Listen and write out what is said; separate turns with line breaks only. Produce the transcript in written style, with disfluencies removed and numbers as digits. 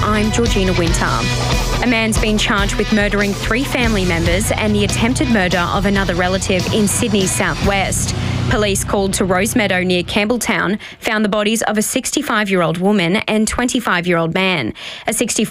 I'm Georgina Winter. A man's been charged with murdering 3 family members and the attempted murder of another relative in Sydney's southwest. Police called to Rosemeadow near Campbelltown found the bodies of a 65-year-old woman and 25-year-old man. A